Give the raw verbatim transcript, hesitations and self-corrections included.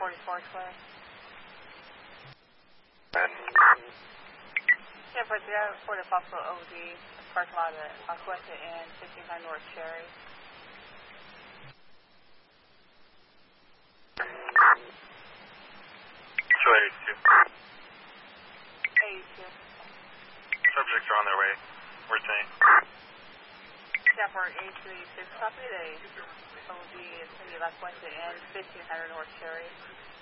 forty-four clear. ten four zero, report a possible O D, parking lot at La Cuenta and fifteen hundred North Cherry. two eighty-two. eighty-two. Subjects are on their way. Retain. Stafford eighty-two eighty-six, copy the O D is going to be La Cuenta and fifteen hundred North Cherry.